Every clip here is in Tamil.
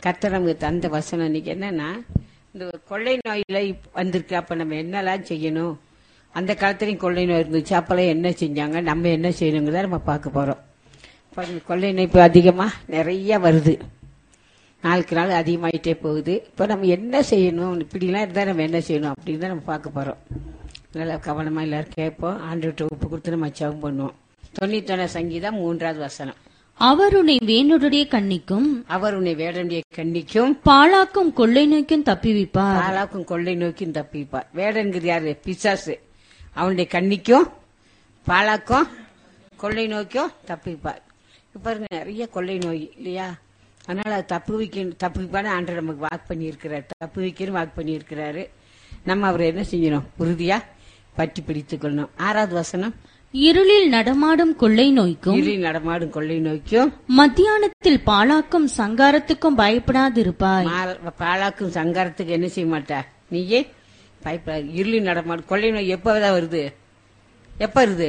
கர்த்தர் நமக்கு தந்த வசனம் இன்னைக்கு என்னன்னா, இந்த கொள்ளை நோயில வந்திருக்கு. அப்ப நம்ம என்னெல்லாம் செய்யணும்? அந்த காலத்துலயும் கொள்ளை நோய் இருந்துச்சு. அப்பெல்லாம் என்ன செஞ்சாங்க, நம்ம என்ன செய்யணுங்கிறத நம்ம பார்க்க போறோம். கொள்ளை நோய் இப்ப அதிகமா நிறைய வருது, நாளுக்கு நாள் அதிகமாயிட்டே போகுது. இப்ப நம்ம என்ன செய்யணும், இப்படிலாம் இருந்தா நம்ம என்ன செய்யணும் அப்படின்னு தான் நம்ம பார்க்க போறோம். நல்லா கவனமா எல்லாரும் கேட்போம். ஆண்டவர்கிட்ட ஒப்பு கொடுத்து நம்ம ஜெபம் பண்ணுவோம். 91 சங்கீதம் 3வது வசனம். அவர் உன்னை வேணுடைய கண்ணிக்கும் அவர் உன்னை வேடனுடைய கண்ணிக்கும் பாழாக்கும் கொள்ளை நோய்க்கும் தப்பிவிப்பார். பாழாக்கும் கொள்ளை நோய்க்கும் தப்பிப்பார். வேடன்கிறது யாரு? பிசாசு. அவனுடைய கண்ணிக்கும் பாழாக்கும் கொள்ளை நோய்க்கும் தப்பிப்பார். இப்ப நிறைய கொள்ளை நோய் இல்லையா? அதனால அது தப்புவிப்பான ஆண்டவர் நமக்கு வாக்கு பண்ணி இருக்கிறார். தப்புவிக்கணும் வாக்கு பண்ணி இருக்கிறாரு. நம்ம அவரை என்ன செய்யணும்? உறுதியா பற்றி பிடித்துக் கொள்ளணும். 6வது வசனம். இருளில் நடமாடும் கொள்ளை நோய்க்கும் இருளில் நடமாடும் கொள்ளை நோய்க்கும் மத்தியானத்தில் பாழாக்கும் சங்காரத்துக்கும் பயப்படாதிருப்பாய். பாழாக்கும் சங்காரத்துக்கு என்ன செய்ய மாட்டா? நீயே பயப்படாது. இருளில் நடமாடும் கொள்ளை நோய் எப்பதான் வருது? எப்ப வருது?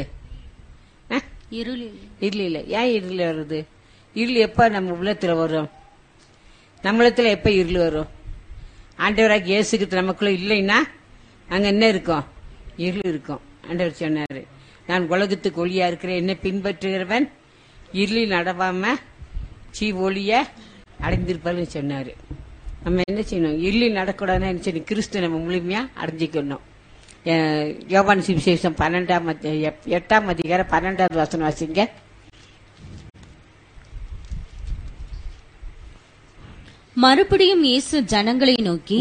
இருளில். ஏன் இருளில் வருது? இருள் எப்ப நம்ம உள்ளத்துல வரும்? நம்மளத்துல எப்ப இருள் வரும்? ஆண்டவராக இயேசுக்கு நமக்குள்ள இல்லைன்னா அங்க என்ன இருக்கும்? இருள் இருக்கும். ஆண்டவர் சொன்னாரு, நான் உலகத்துக்கு ஒளியா இருக்கிறேன், என்னை பின்பற்றுகிறவன் இருளில் நடவாம ஒளிய அடைந்திருப்பாருன்னு சொன்னாரு. நம்ம என்ன செய்யணும்? இருளில் நடக்கூடாதுன்னு என்ன செய்யணும்? கிறிஸ்து நம்ம முழுமையா அடைஞ்சிக்கணும். யோவான் சுவிசேஷம் 8ஆம் அதிகாரம் 12வது வசனம் வாசிங்க. மறுபடியும் இயேசு ஜனங்களை நோக்கி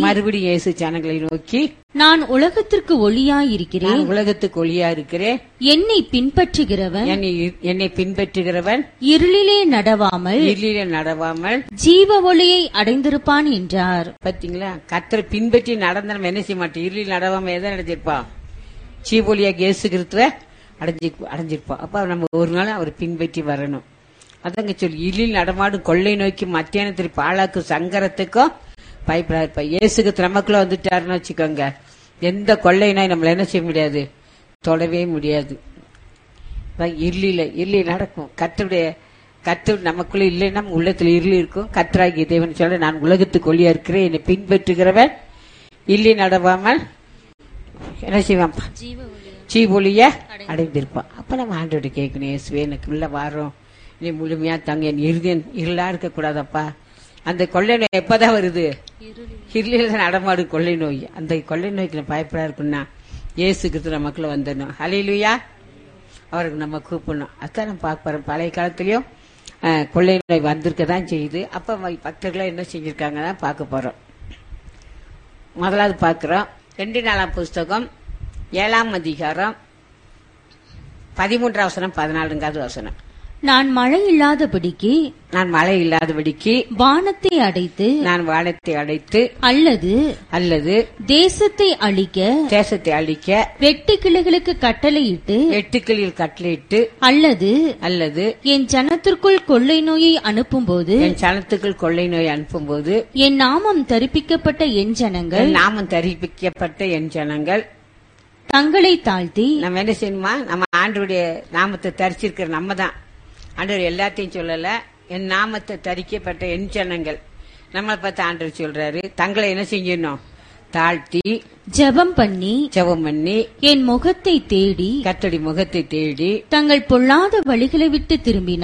நான் உலகத்திற்கு ஒளியாயிருக்கிறேன். உலகத்துக்கு ஒளியா இருக்கிறேன். என்னை பின்பற்றுகிறவன் இருளிலே நடவாமல் ஜீவ ஒளியை அடைந்திருப்பான் என்றார். பாத்தீங்களா? கர்த்தரை பின்பற்றி நடந்த நம்ம என்ன செய்ய மாட்டோம்? இருளில் நடவாம எதை அடைஞ்சிருப்பான்? ஜீவ ஒளியாக இயேசு கிறிஸ்துவை அடைஞ்சிருப்போம். அப்ப நம்ம ஒரு நாள் அவரை பின்பற்றி வரணும். அதங்க சொல்லி இருளில் நடமாடும் கொள்ளை நோக்கி மத்தியானத்தில் பாழாக்கும் சங்கரத்துக்கும் பயப்படாது. இயேசுக்கு நமக்குள்ள வந்துட்டாருன்னு வச்சுக்கோங்க, எந்த கொள்ளை நோய் நம்மள என்ன செய்ய முடியாது? தொடவே முடியாது. இருளில் நடக்கும். கர்த்தர் நமக்குள்ள இல்லைன்னா நம்ம உள்ளத்துல இருள் இருக்கும். கர்த்தராகிய தேவன் சொல்ல, நான் உலகத்துக்கு ஒளியா இருக்கிறேன், என்னை பின்பற்றுகிறவன் இருளில் நடவாமல் என்ன செய்வான்? ஜீவொளிய அடைந்திருப்பான். அப்ப நம்ம ஆண்டவர்கிட்ட கேட்கணும், இயேசுவே எனக்கு உள்ள வாரோம், நீ முழுமையா தங்க, என் இருதயம் இருளா இருக்க கூடாதப்பா. அந்த கொள்ளை நோய் எப்பதான் வருது? இருளில் நடமாடும் கொள்ளை நோய். அந்த கொள்ளை நோய்க்கு பயப்படா இருக்குன்னா இயேசு கிறிஸ்து நமக்குள்ள வந்துடணும். ஹல்லேலூயா. அவருக்கு நம்ம கூப்பிடணும். அதான் நம்ம பார்க்க போறோம். பழைய காலத்திலயும் கொள்ளை நோய் வந்திருக்கதான் செய்யுது. அப்ப பக்தர்கள் என்ன செஞ்சிருக்காங்க பார்க்க போறோம். முதலாவது பார்க்கிறோம் 2 நாளாம் புஸ்தகம் 7ஆம் அதிகாரம் 13வது வசனம் 14வது வசனம். நான் மழை இல்லாதபடிக்கு வானத்தை அடைத்து அல்லது தேசத்தை அழிக்க வெட்டு கிளைகளுக்கு கட்டளையிட்டு அல்லது என் ஜனத்திற்குள் கொள்ளை நோயை அனுப்பும்போது என் நாமம் தரிப்பிக்கப்பட்ட என் ஜனங்கள் தங்களை தாழ்த்தி நம்ம என்ன செய்யணுமா? நம்ம ஆண்டவருடைய நாமத்தை தரிச்சிருக்கிற நம்ம தான். ஆண்டவர் எல்லாத்தையும் சொல்லல, என் நாமத்தை தரிக்கப்பட்ட என் ஜனங்கள் நம்மளை பார்த்து ஆண்டவர் சொல்றாரு, தங்களை என்ன செய்யணும்? தாழ்த்தி ஜெபம் பண்ணி என் முகத்தை தேடி, கர்த்தருடைய முகத்தை தேடி தங்கள் பொல்லாத வழிகளை விட்டு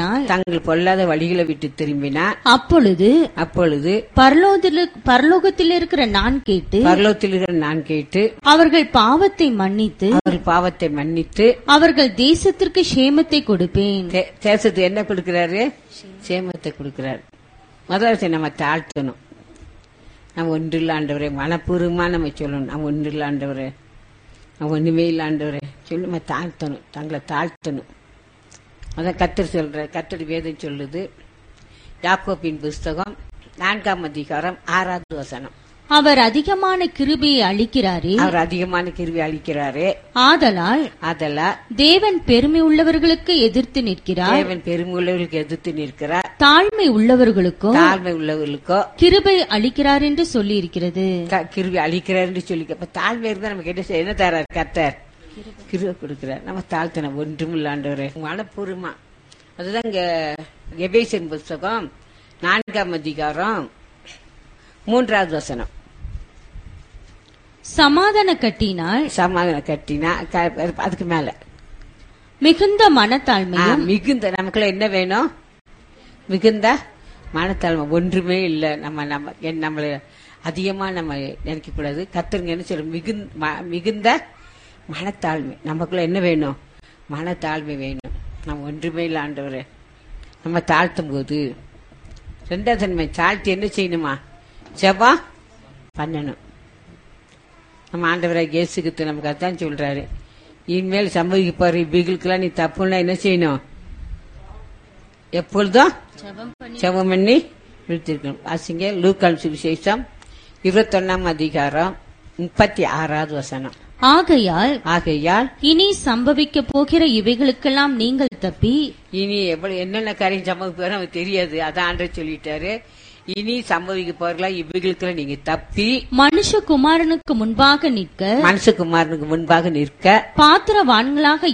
திரும்பினார் அப்பொழுது பரலோகத்தில் இருக்கிற நான் கேட்டு அவர்கள் பாவத்தை மன்னித்து அவர்கள் தேசத்திற்கு சேமத்தை கொடுப்பேன். தேசத்துக்கு என்ன கொடுக்கிறாரு? சேமத்தை கொடுக்கிறாரு. முதல்ல நம்ம தாழ்த்தணும். நம்ம ஒன்றில் ஆண்டவரே, மனப்பூர்வமா நம்ம சொல்லணும், நம்ம ஒன்றில் ஆண்டவரே, நம்ம ஒண்ணுமே இல்ல ஆண்டவரே சொல்லி நம்ம தாழ்த்தணும், தங்களை தாழ்த்தணும். அதான் கர்த்தர் சொல்ற, கர்த்தர் வேதம் சொல்லுது. யாக்கோபின் புஸ்தகம் 4ஆம் அதிகாரம் 6வது வசனம். அவர் அதிகமான கிருபையை அளிக்கிறாரே. ஆதலால் தேவன் பெருமை உள்ளவர்களுக்கு எதிர்த்து நிற்கிறார். தாழ்மை உள்ளவர்களுக்கோ கிருபை அளிக்கிறார் என்று சொல்லி இருக்கிறது. கிருபை அளிக்கிறார் என்று சொல்லி, தாழ்மை இருந்தா நமக்கு என்ன தரார்? கர்த்தர் கிருபை கொடுக்கிறார். நம்ம தாழ்த்தணும். ஒன்றுமில்ல ஆண்டவரே, மனப்பூர்வமா. அதுதான் இங்க எபேசியர் புஸ்தகம் 4ஆம் அதிகாரம் 3வது வசனம். சமாதான கட்டினால் அதுக்கு மேல மிகுந்த மனத்தாழ்மையும். மிகுந்த நமக்குள்ள என்ன வேணும்? மிகுந்த மனத்தாழ்மை. ஒன்றுமே இல்ல, நம்மள அதிகமா நம்ம நினைக்க கூடாது. கர்த்தருங்க என்ன சொல்ற? மிகுந்த மனத்தாழ்மை. நமக்குள்ள என்ன வேணும்? மனத்தாழ்மை வேணும். நம்ம ஒன்றுமே இல்ல ஆண்டவரே நம்ம தாழ்த்தும் போது 2வது தன்மை தாழ்த்தி என்ன செய்யணுமா? ஜெபம் பண்ணணும். நம்ம ஆண்டவரை இயேசுக்கு நமக்கு அதான் சொல்றாரு, இனிமேல் சம்பவிக்க போற இவைகளுக்கெல்லாம் நீ தப்புன்னா என்ன செய்யணும்? எப்பொழுதும் ஜெபம் பண்ணி விழித்திருக்கணும். வாசிங்க லூக்கான் சுவிசேஷம் 21ஆம் அதிகாரம் 36வது வசனம். ஆகையால் இனி சம்பவிக்க போகிற இவைகளுக்கெல்லாம் நீங்கள் தப்பி. இனி என்னென்ன காரியம் சம்பவிக்க நமக்கு தெரியாது. அதான் ஆண்டவர் சொல்லிட்டாரு, இனி சம்பவிக்க போறலாம் இவைகளுக்கெல்லாம் நீங்க தப்பி மனுஷகுமாரனுக்கு முன்பாக நிற்க பாத்திரவான்களாக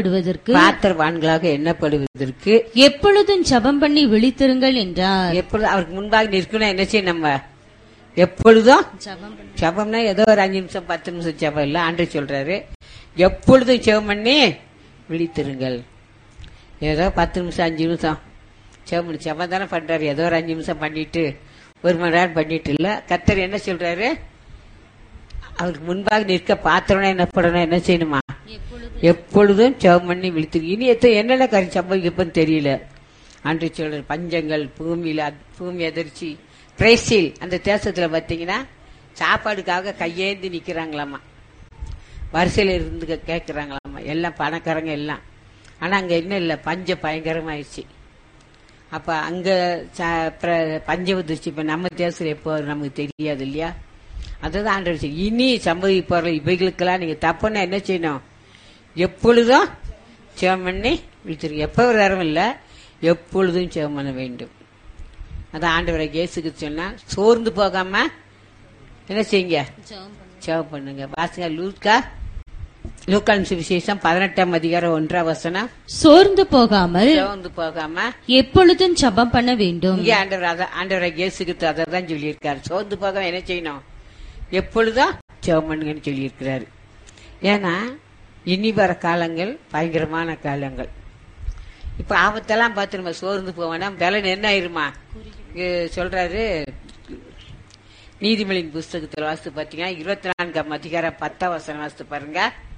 எண்ணப்படுவதற்கு எப்பொழுதும் ஜெபம் பண்ணி விழித்திருங்கள் என்றார். எப்பொழுதும் அவருக்கு முன்பாக நிற்கணும். என்ன செய்ய? நம்ம எப்பொழுதும் ஜெபம்னா ஏதோ ஒரு 5 நிமிஷம் 10 நிமிஷம் ஜெபம் இல்ல. ஆண்டவர் சொல்றாரு எப்பொழுதும் ஜெபம் பண்ணி விழித்திருங்கள். ஏதோ 10 நிமிஷம் 5 நிமிஷம் ஜெபம் தானே பண்றாரு. ஏதோ ஒரு 5 நிமிஷம் பண்ணிட்டு 1 மணி நேரம் பண்ணிட்டு இல்ல. கர்த்தர் என்ன சொல்றாரு? அவருக்கு முன்பாக நிற்க பாத்திரம் என்ன செய்யணுமா? எப்பொழுதும் ஜெபம் பண்ணி விழித்திருக்கு. இனி என்னென்ன காரியம் சம்பவிக்கப்பன்னு தெரியல. ஆண்டவர் சொல்றாரு பஞ்சங்கள், பூமி அதிர்ச்சி, பிரேசில் அந்த தேசத்துல பாத்தீங்கன்னா சாப்பாடுக்காக கையேந்தி நிக்கிறாங்களாமா, வரிசையில இருந்து கேட்கிறாங்களாமா, எல்லாம் பணக்காரங்க எல்லாம். ஆனா அங்க என்ன இல்ல, பஞ்சம் பயங்கரமாயிடுச்சு. அப்ப அங்க பஞ்சம் வந்துருச்சு. இப்ப நம்ம தேசத்துல எப்போ நமக்கு தெரியாது இல்லையா? அதுதான் ஆண்டவர் சொல்லி, இனி சம்பவிக்க போற இவைகளுக்கெல்லாம் நீங்க தப்புன்னா என்ன செய்யணும்? எப்பொழுதும் ஜெபம் பண்ணி விழித்திருக்க. எப்ப ஒரு நேரம் இல்ல, எப்பொழுதும் ஜெபம் பண்ண வேண்டும். அதான் ஆண்டவரை இயேசுக்கு சொன்னா, சோர்ந்து போகாம என்ன செய்யுங்க? ஜெபம் பண்ணுங்க. வாசிங்க லூக்கான் சுவிசேஷம் 18ஆம் அதிகாரம் 1ஆம் வசனம். சோர்ந்து போகாமல் எப்பொழுதும் ஜெபம் பண்ண வேண்டும். இங்கே ஆண்டவரை இயேசுக்கு அதான் சொல்லியிருக்காரு. சோர்ந்து போகாம என்ன செய்யணும்? எப்பொழுதும் ஜெபம் பண்ணுங்கன்னு சொல்லியிருக்கிறாரு. ஏன்னா இனி வர காலங்கள் பயங்கரமான காலங்கள். இப்ப ஆபத்தெல்லாம் பார்த்து நம்ம சோர்ந்து போவோம்னா பலன் என்ன ஆயிருமா? சொல்றாரு நீதிமொழியின் புஸ்தகத்தில் வாசித்து பாத்தீங்கன்னா 24ஆம் அதிகாரம் 10ஆம் வசனம் வாசித்து பாருங்க.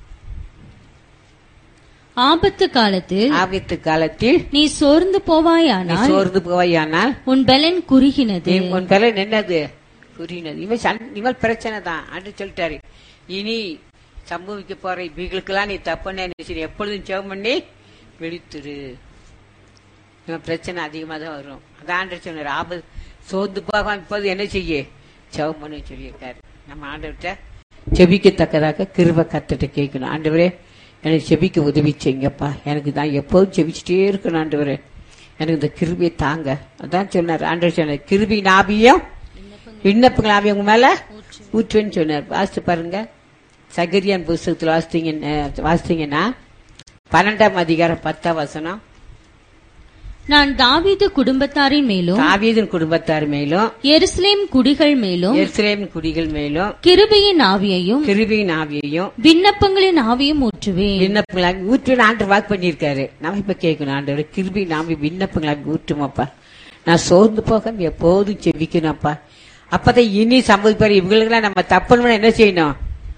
ஆபத்து காலத்தில் நீ சோர்ந்து போவாயானால் உன் பலன் குறுகினது. உன் பலன் என்னது? குறுகினது. இவன் பிரச்சனை தான். அன்று சொல்லிட்டாரு, இனி சம்பவிக்க போற இவங்களுக்கெல்லாம் நீ தப்புன்னு எப்பொழுதும் ஜெபம் பண்ணி விழித்துரு. இவன் பிரச்சனை அதிகமா தான் வரும். அதான் சொன்னார், ஆபத்து சோர்ந்து போகாம இப்போது என்ன செய்ய? ஜெபம் பண்ண சொல்லியிருக்காரு. நம்ம ஆண்டவர்கிட்ட செபிக்கத்தக்கதாக கிருபை கர்த்தர்ட்ட கேட்கணும். ஆண்டவரே எனக்கு செபிக்க உதவி செய்யுங்கப்பா, எனக்கு தான் எப்போதும் செபிச்சுட்டே இருக்கணும் ஆண்டவரே, எனக்கு இந்த கிருபியை தாங்க. அதான் சொன்னார் ஆண்டவர். சொன்னார் கிருபி நாபியம் விண்ணப்பங்கள் ஆவியம் உங்க மேல ஊற்றுவேன்னு சொன்னார். வாசித்து பாருங்க. சகரியான் புஸ்தகத்தில் வாசித்தீங்கன்னா 12ஆம் அதிகாரம் 10ஆம் வசனம். நான் தாவீது குடும்பத்தாரின் மேலும் எருசலேம் குடிகள் மேலும் கிருபையின் ஆவியையும் விண்ணப்பங்களின் ஆவியும் ஊற்றுவேன். ஆண்டு வாக்கு பண்ணிருக்காரு. நம்ம இப்ப கேட்கணும், ஆண்டவர் கிருபையின் ஆவி விண்ணப்பங்களாக ஊற்றுமாப்பா. நான் சோர்ந்து போக எப்போதும் செவிக்கணும்ப்பா. அப்பதான் இனி சம்பவிப்பாரு இவங்களுக்கெல்லாம் நம்ம தப்புன்னு என்ன செய்யணும்?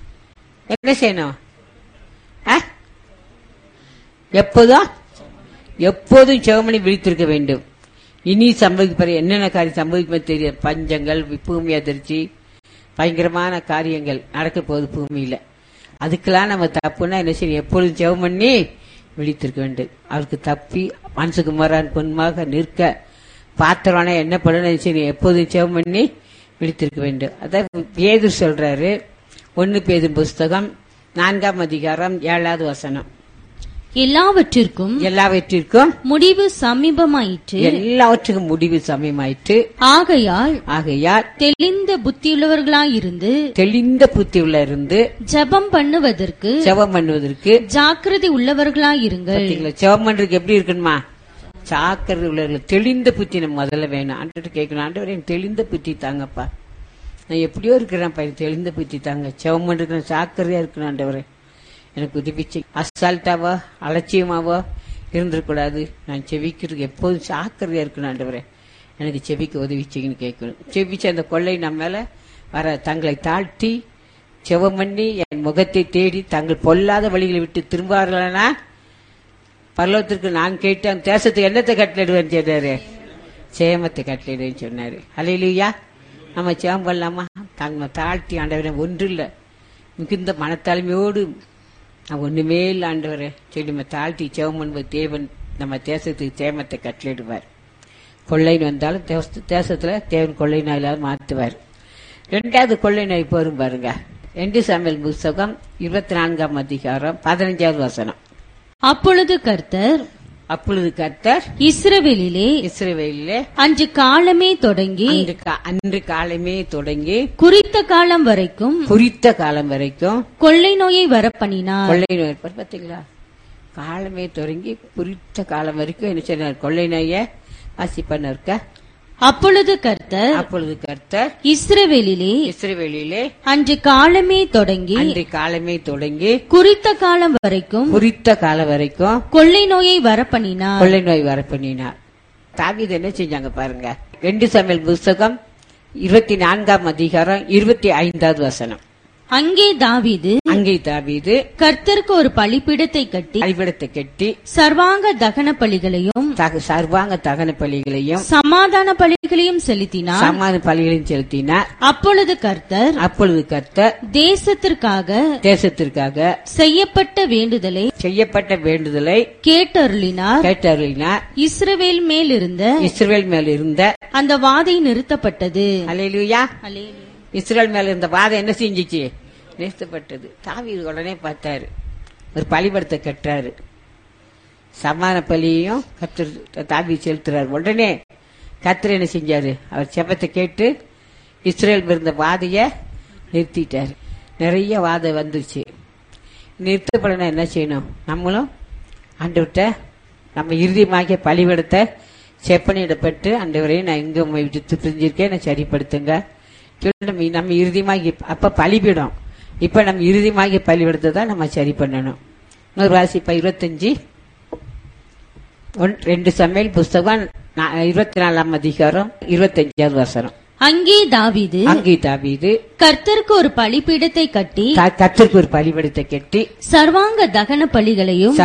எப்போதும் ஜெபமணி விழித்திருக்க வேண்டும். இனி சம்பவிப்பாரு என்னென்ன காரியம் சம்பவிக்க தெரியாது. பஞ்சங்கள், பூமி அதிர்ச்சி, பயங்கரமான காரியங்கள் நடக்க போகுது பூமியில. அதுக்கெல்லாம் நம்ம தப்புன்னா என்ன செய்யணும்? எப்பொழுதும் ஜெபம் பண்ணி விழித்திருக்க வேண்டும். அவருக்கு தப்பி மனசுக்குமாரான் பொன்மாக நிற்க பாத்திரம்னா என்ன பண்ணணும்? எப்போதும் ஜெபம் பண்ணி விழித்திருக்க வேண்டும். அதான் பேதுரு சொல்றாரு. 1 பேதுரு புஸ்தகம் 4ஆம் அதிகாரம் 7வது வசனம். எல்லாவற்றிற்கும் முடிவு சமீபமாயிற்று. ஆகையால் தெளிந்த புத்தியுள்ளவர்களாயிருந்து ஜெபம் பண்ணுவதற்கு ஜாக்கிரதை உள்ளவர்களாயிருங்கள். ஜெபம் பண்றதுக்கு எப்படி இருக்கணுமா? ஜாக்கிரதை உள்ளவர்கள். தெளிந்த புத்தி நம்ம முதல்ல வேணும். ஆண்டவர்கிட்ட கேட்கணும், ஆண்டவரே தெளிந்த புத்தி தாங்கப்பா, நான் எப்படியோ இருக்கிறேன் தெளிந்த புத்தி தாங்க. செவம் இருக்கிறேன், சாக்கரையா இருக்கணும் ஆண்டவரே. எனக்கு உதவிச்சு அசால்ட்டாவோ அலட்சியமாவோ இருந்துடக்கூடாது. நான் செவிக்கிறதுக்கு எப்போதும் சாக்கரையா இருக்கணும் ஆண்டவரே. எனக்கு செவிக்கு உதவிச்சிங்கன்னு கேட்கணும். செவிச்சு அந்த கொள்ளை நம்ம மேல வர தங்களை தாழ்த்தி செவம் பண்ணி என் முகத்தை தேடி தங்கள் பொல்லாத வழிகளை விட்டு திரும்பார்களா பரலோகத்திற்கு நான் கேட்டு அந்த தேசத்துக்கு என்னத்தை கட்டளிடுவேன்னு சொன்னாரு? சேமத்தை கட்டளிடுவேன்னு சொன்னாரு. அல்லேலூயா. நம்ம சேமம் பண்ணலாமா? தங்களை தாழ்த்தி ஆண்டவரே ஒன்று இல்லை மிகுந்த மனத்தாழ்மையோடு நான் ஒண்ணுமே இல்லை ஆண்டவரே சொல்லி நம்ம தாழ்த்தி சேமம் பண்ணும்போது தேவன் நம்ம தேசத்துக்கு சேமத்தை கட்டளிடுவார். கொள்ளைன்னு வந்தாலும் தேசத்துல தேவன் கொள்ளை நோயிலாவது மாற்றுவார். 2வது கொள்ளை நோய் போரும் பாருங்க. 2 சாமுவேல் புத்தகம் 24ஆம் அதிகாரம் 15வது வசனம். அப்பொழுது கர்த்தர் இஸ்ரவேலிலே அன்று காலமே தொடங்கி குறித்த காலம் வரைக்கும் கொள்ளை நோயை வரப்பண்ணினார். கொள்ளை நோய் பார்த்தீங்களா? காலமே தொடங்கி குறித்த காலம் வரைக்கும் என்ன சொன்னார்? கொள்ளை நோயை வாசிப்பண்ண இருக்க. அப்பொழுது கர்த்தர் இஸ்ரவேலிலே அன்று காலமே தொடங்கி குறித்த காலம் வரைக்கும் கொள்ளை நோயை வரப்பண்ணினார். தாவீது என்ன செஞ்சாங்க பாருங்க. 2 சாமுவேல் புத்தகம் 24ஆம் அதிகாரம் 25வது வசனம். அங்கே தாவீது கர்த்தருக்கு ஒரு பலிபீடத்தை கட்டி சர்வாங்க தகன பலிகளையும் சமாதான பலிகளையும் செலுத்தினார். அப்பொழுது கர்த்தர் தேசத்திற்காக செய்யப்பட்ட வேண்டுதலை கேட்டருளினார். இஸ்ரவேல் மேல் இருந்த அந்த வாதை நிறுத்தப்பட்டது. அல்லேலூயா. இஸ்ரவேல் மேல இருந்த வாதம் என்ன செஞ்சிச்சு? நிறுத்தப்பட்டது. தாவீது உடனே பார்த்தாரு, ஒரு பலிபடத்தை கட்டுறாரு. சமான பலியையும் தாவீது செலுத்துறாரு. உடனே கர்த்தர் என்ன செஞ்சாரு? அவர் செபத்தை கேட்டு இஸ்ரவேல் இருந்த வாதைய நிறுத்திட்டாரு. நிறைய வாதை வந்துருச்சு. நிறுத்தப்படனா என்ன செய்யணும்? நம்மளும் ஆண்டவர்கிட்ட நம்ம இறுதியமாகிய பலிபடத்தை செப்பனிடப்பட்டு, ஆண்டவரே நான் எங்க உண்மை விட்டு பிரிஞ்சிருக்கேன், நான் சரிப்படுத்துங்க. நம்ம இறுதியமாகி அப்ப பலிபீடம், இப்ப நம்ம இறுதியமாகி பலிபீடத்தை தான் நம்ம சரி பண்ணணும். இன்னொரு வாசிப்பா 2 சாமுவேல் புத்தகம் 24ஆம் அதிகாரம் 25வது வசனம். அங்கே தாவீது கர்த்தருக்கு ஒரு பலிபீடத்தை கட்டி சர்வாங்க தகன பலிகளையும்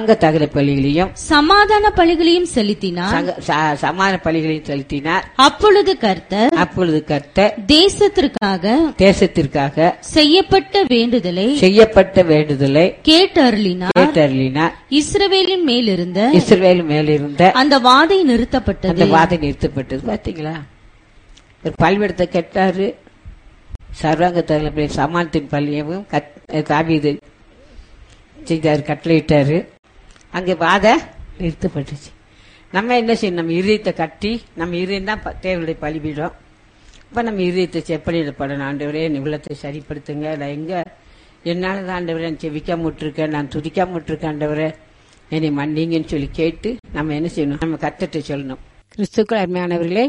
சமாதான பலிகளையும் செலுத்தினார். அப்பொழுது கர்த்தர் தேசத்திற்காக செய்யப்பட்ட வேண்டுதலை கேட்டருளினார். இஸ்ரவேலின் மேலிருந்த அந்த வாதை நிறுத்தப்பட்டது. பாத்தீங்களா? ஒரு பலிபீடத்தை கட்டாரு. சர்வாங்க தகன சமானத்தின் பள்ளியவும் தாவீது செய்தாரு, கட்டளையிட்டாரு. அங்கே வாதை நிறுத்தப்பட்டுச்சு. நம்ம என்ன செய்யணும்? நம்ம இருதயத்தை கட்டி, நம்ம இருதயம் தான் தேவனுடைய பலிபீடம். இப்ப நம்ம இருதயத்தை செப்பனிடப்படணும். ஆண்டவரே என் உள்ளத்தை சரிப்படுத்துங்க. நான் எங்க என்னாலதான் ஆண்டவரே நான் செவிக்காம விட்டுருக்கேன், நான் துதிக்காம விட்டுருக்கேன், ஆண்டவரே என்னை மன்னிங்கன்னு சொல்லி கேட்டு நம்ம என்ன செய்யணும்? நம்ம கர்த்தர்ட்ட சொல்லணும். கிறிஸ்துக்கள் அருமையானவர்களே,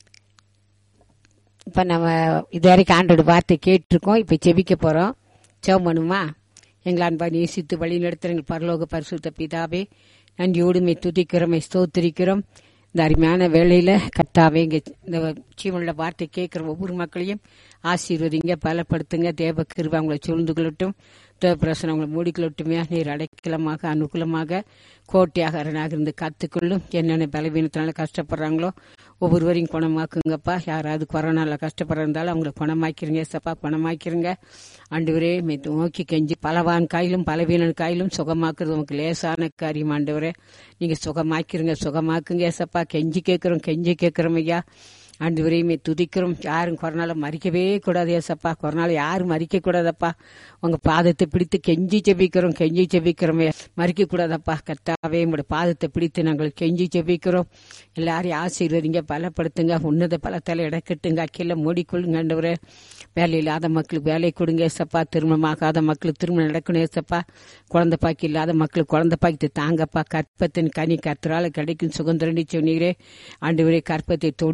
இப்ப நம்ம இதுவரைக்கும் ஆண்டோட வார்த்தை கேட்டிருக்கோம். இப்ப செபிக்க போறோம். செபம் பண்ணுமா? எங்களை அன்பா நேசித்து வழி நடத்துற எங்கள் பரலோக பரிசுத்த பிதாவே, நன்றியோடுமை துதிக்கிறோம், ஸ்தோத்திரிக்கிறோம். இந்த அருமையான வேளையில கர்த்தாவே இந்த ஜீவனுள்ள வார்த்தை கேட்கிற ஒவ்வொரு மக்களையும் ஆசீர்வதிங்க, பலப்படுத்துங்க. தேவ கிருபை அவங்களை சூழ்ந்து கொள்ளட்டும். தேவப்பிரசனம் அவங்களை மூடிக்கொள்ளட்டுமே. நீர் அடைக்கலமாக அனுகூலமாக கோட்டையாக அரணாக இருந்து காத்துக்கொள்ளும். என்னென்ன பலவீனத்தினால கஷ்டப்படுறாங்களோ ஒவ்வொருவரையும் குணமாக்குங்கப்பா. யாராவது கொரோனால கஷ்டப்படுறதாலும் அவங்களை குணமாக்கிறீங்க சப்பா, குணமாக்கிறீங்க. ஆண்டவரே நோக்கி கெஞ்சி பலவான் காயிலும் பலவீனன் காயிலும் சுகமாக்குறது உங்களுக்கு லேசான காரியம். ஆண்டவரே நீங்க சுகமாக்குங்க சப்பா. கெஞ்சி கேட்கிறோம் ஐயா. ஆண்டவரையுமே துதிக்கிறோம். யாரும் கொரோனால மறிக்கவே கூடாது ஏசப்பா. கொரோனால யாரும் மறிக்க கூடாதப்பா. உங்க பாதத்தை பிடித்து கெஞ்சி செபிக்கிறோம். மறிக்க கூடாதப்பா. கர்த்தாவே உங்களோட பாதத்தை பிடித்து நாங்கள் கெஞ்சி செபிக்கிறோம். எல்லாரையும் ஆசீர்வதிங்க, பலப்படுத்துங்க, உன்னத பலத்தால இடக்கட்டுங்க, அக்கீழ மூடிக்கொள்ளுங்க. ஆண்டவரே வேலை இல்லாத மக்களுக்கு வேலை கொடுங்க ஏசப்பா. திருமணமாகாத மக்களுக்கு திருமணம் நடக்கணும் ஏசப்பா. குழந்தை பாக்கி இல்லாத மக்களுக்கு குழந்தை பாக்கி தாங்கப்பா. கற்பத்தின் கனி கர்த்தரால கிடைக்கும் சுகந்திரண்டி சொன்னீரே. ஆண்டவரே கற்பத்தை தொடுங்க ஆண்டவரே.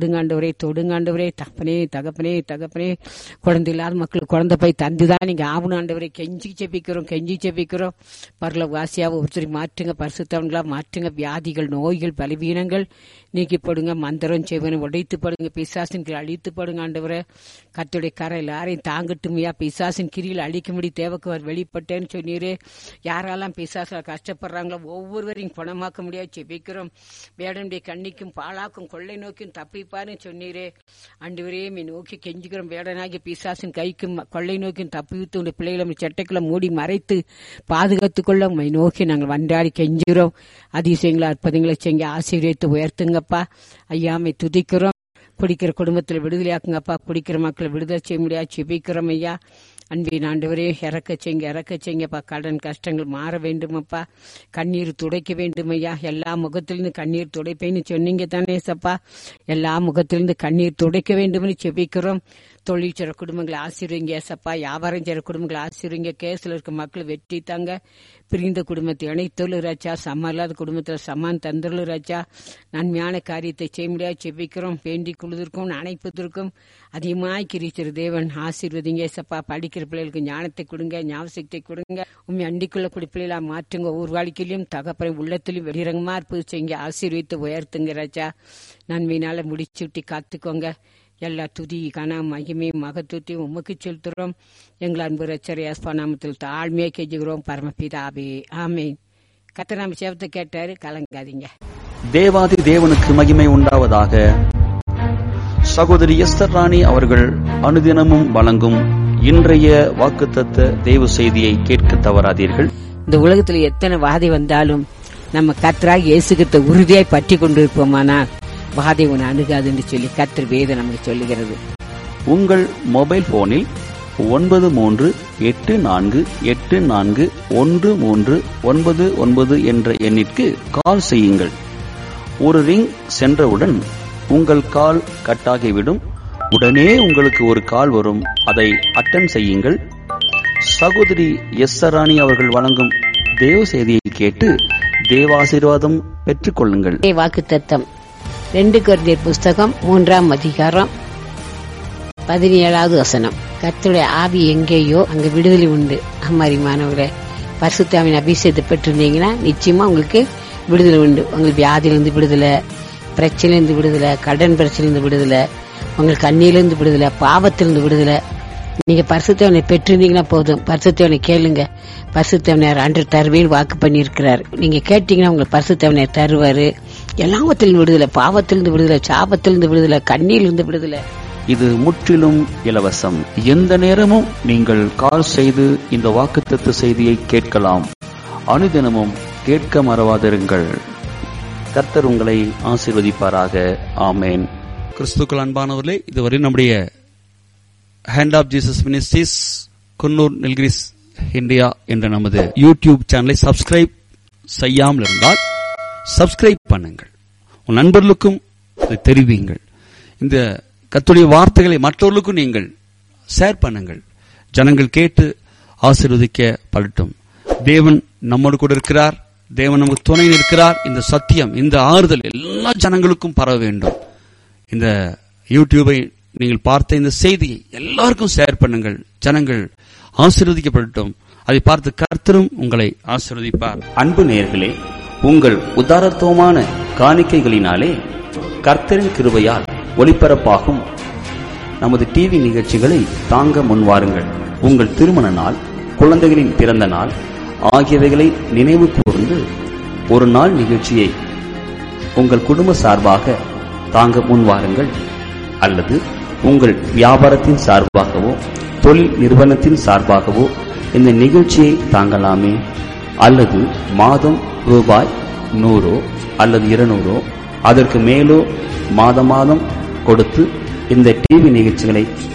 ஆண்டவரே தொடுங்க ஆண்டவரே. தகப்பனே தகப்பனே தகப்பனே, குழந்தை இல்லாத மக்களுக்கு குழந்தை போய் தந்துதான் நீங்க ஆவணும் ஆண்டவரே. கெஞ்சி செபிக்கிறோம். பரலோக வாசியாவை ஒருத்தரை மாற்றுங்க, பரிசுத்தவங்களா மாற்றுங்க. வியாதிகள், நோய்கள், பலவீனங்கள் நீக்கிப்படுங்க. மந்திரம் செய்வனை உடைத்து படுங்க, பிசாசின் கீழ் அழித்து படுங்க ஆண்டவரே. கர்த்தருடைய கரை எல்லாரையும் தாங்கட்டுமையா. பிசாசின் கிரியில் அழிக்கும்படி தேவக்கு வெளிப்பட்டேன்னு சொன்னீரே. யாரெல்லாம் பிசாசால கஷ்டப்படுறாங்களோ ஒவ்வொருவரையும் குணமாக்க முடியாது செபிக்கிறோம். வேடனுடைய கண்ணிக்கும் பாழாக்கும் கொள்ளை நோக்கியும் தப்பிப்பாருன்னு சொன்னீரே. ஆண்டவரே மீ நோக்கி கெஞ்சுக்கிறோம். வேடனாகி பிசாசின் கைக்கும் கொள்ளை நோக்கியும் தப்பிவித்து உடைய பிள்ளைகளை சட்டைக்குள்ள மூடி மறைத்து பாதுகாத்துக் கொள்ள உண்மை நோக்கி நாங்கள் வண்டாடி கெஞ்சுகிறோம். அதிசயங்களை அற்புதங்களை செஞ்சு ஆசீர்வதித்து உயர்த்துங்கப்பா. ஐயாமை துதிக்கிறோம். குடிக்கிற குடும்பத்தில் விடுதலையாக்குங்கப்பா. குடிக்கிற மக்களை விடுதலை செய்ய முடியாது செபிக்கிறோம் ஐயா. அன்பின் ஆண்டவரே இறக்க செய்யுங்கப்பா. கடன் கஷ்டங்கள் மாற வேண்டுமப்பா. கண்ணீர் துடைக்க வேண்டும் ஐயா. எல்லா முகத்திலிருந்து கண்ணீர் துடைப்பேன்னு சொன்னீங்க தானே சப்பா. எல்லா முகத்திலிருந்து கண்ணீர் துடைக்க வேண்டும்னு செபிக்கிறோம். தொழில் செய்ற குடும்பங்களை ஆசீர்வதிங்க ஏசப்பா. வியாபாரம் செய்ற குடும்பங்களை ஆசீர்வதிங்க. கேஸ்ல இருக்க மக்கள் வெற்றி தாங்க. பிரிந்த குடும்பத்தை இணைத்தொழு ராஜா. சம இல்லாத குடும்பத்தில் சமான் தந்தொழு ராஜா. நன்மையான காரியத்தை செய்ய முடியாது செபிக்கிறோம். வேண்டிக் கொள்வதற்கும் அணைப்பதற்கும் அதிகமாய் கிரிச்சிரு தேவன் ஆசீர்வதிங்க ஏசப்பா. படிக்கிற பிள்ளைகளுக்கு ஞானத்தை கொடுங்க, ஞாபகத்தை கொடுங்க. உண்மை அண்டிக்குள்ளக்கூடிய பிள்ளைகளா மாற்றுங்க. ஒவ்வொரு வாழ்க்கையிலும் தகப்பனை உள்ளத்திலும் வெளிரங்கமா இருப்பது செய்யுங்க. ஆசீர்வித்து உயர்த்துங்க ராஜா. நன்மையினால முடிச்சுட்டி காத்துக்கோங்க. எல்லா துதி கன மகிமை மகத்துவத்தையும் உமக்கு செலுத்துறோம். எங்கள் அன்பு ரட்சகர் இயேசு நாமத்தில் தாழ்மையை கெஞ்சுகிறோம் பரமபிதாவே, ஆமென். கர்த்தர் நம்ம சேவத்தை கேட்டாரு, கலங்காதீங்க. தேவாதி தேவனுக்கு மகிமை உண்டாவதாக. சகோதரி எஸ்தர் ராணி அவர்கள் அனுதினமும் வழங்கும் இன்றைய வாக்குத்தத்த தேவ செய்தியை கேட்க தவறாதீர்கள். இந்த உலகத்தில் எத்தனை வாதை வந்தாலும் நம்ம கர்த்தராகிய இயேசு கிறிஸ்துவை உறுதியாய் பற்றி கொண்டிருப்போமானால் வாதை உன்னை அணுகாது என்று சொல்லி கர்த்தர் வேதம் நமக்கு சொல்லுகிறது. உங்கள் மொபைல் போனில் 9384841399 என்ற எண்ணிற்கு கால் செய்யுங்கள். ஒரு ரிங் சென்றவுடன் உங்கள் கால் கட்டாகிவிடும். உடனே உங்களுக்கு ஒரு கால் வரும். அதை அட்டெண்ட் செய்யுங்கள். சகோதரி எஸ்தர் ராணி அவர்கள் வழங்கும் தேவ செய்தியை கேட்டு தேவாசீர்வாதம் பெற்றுக் கொள்ளுங்கள். வாக்குத்தத்தம் 2 கொரிந்தியர் புஸ்தகம் 3ஆம் அதிகாரம் 17வது வசனம். கர்த்தருடைய ஆவி எங்கேயோ அங்க விடுதலை உண்டு. அம்மாரிமானவர்களே, பரிசுத்த ஆவியின் அபிஷேகத்தை பெற்றிருந்தீங்கன்னா நிச்சயமா உங்களுக்கு விடுதலை உண்டு. உங்களுக்கு வியாதியிலிருந்து விடுதலை, பிரச்சனையிலிருந்து விடுதலை, கடன் பிரச்சனையிலிருந்து விடுதலை, உங்களுக்கு கண்ணியிலிருந்து விடுதலை, பாவத்திலிருந்து விடுதலை. நீங்க பரிசுத்தவனை பெற்றிருந்தீங்கன்னா போதும். பரிசுத்தவனை கேளுங்க. பரிசுத்தவனர் அன்று தருவேன் வாக்கு பண்ணியிருக்கிறார். நீங்க கேட்டீங்கன்னா உங்களுக்கு பரிசுத்தவனர் தருவாரு. எல்லாவத்திலிருந்து விடுதலை, பாவத்திலிருந்து விடுதலை, சாபத்திலிருந்து விடுதலை, கண்ணியிலிருந்து விடுதலை. இது முற்றிலும் இலவசம். எந்த நேரமும் நீங்கள் கால் செய்து இந்த வாக்குத்தத்த செய்தியை கேட்கலாம். அனுதினமும் கேட்க மறவாதிருங்கள். கர்த்தர் உங்களை ஆசீர்வதிப்பாராக. ஆமேன். கிறிஸ்துக்கள் அன்பானவர்களே, இதுவரை நம்முடைய hand of Jesus ministries Coonoor Nilgiris India என்ற நமது யூடியூப் சேனலை சப்ஸ்கிரைப் செய்யாமல் இருந்தால் சப்ஸ்கிரைப் பண்ணுங்கள். உன் நண்பர்களுக்கும் அதை தெரிவியுங்கள். இந்த கர்த்தருடைய வார்த்தைகளை மற்றவர்களுக்கும் நீங்கள் ஷேர் பண்ணுங்கள். ஜனங்கள் கேட்டு ஆசீர்வதிக்கப்படட்டும். தேவன் நம்மோடு கூட இருக்கிறார். தேவன் நமக்கு துணை இருக்கிறார். இந்த சத்தியம், இந்த ஆறுதல் எல்லா ஜனங்களுக்கும் பரவ வேண்டும். இந்த யூடியூபை நீங்கள் பார்த்த இந்த செய்தியை எல்லாருக்கும் ஷேர் பண்ணுங்கள். ஜனங்கள் ஆசீர்வதிக்கப்படட்டும். அதை பார்த்து கர்த்தரும் உங்களை ஆசீர்வதிப்பார். அன்பு நேயர்களே, உங்கள் உதாரத்துவமான காணிக்கைகளினாலே கர்த்தரின் கிருபையால் ஒளிபரப்பாகும் நமது டிவி நிகழ்ச்சிகளை தாங்க முன்வாருங்கள். உங்கள் திருமண நாள், குழந்தைகளின் பிறந்த நாள் ஆகியவைகளை நினைவு கூர்ந்து ஒரு நாள் நிகழ்ச்சியை உங்கள் குடும்ப சார்பாக தாங்க முன்வாருங்கள். அல்லது உங்கள் வியாபாரத்தின் சார்பாகவோ தொழில் நிறுவனத்தின் சார்பாகவோ இந்த நிகழ்ச்சியை தாங்கலாமே. அல்லது மாதம் ரூபாய் 100 அல்லது 200 அதற்கு மேலோ மாதம் கொடுத்து இந்த டிவி நிகழ்ச்சிகளை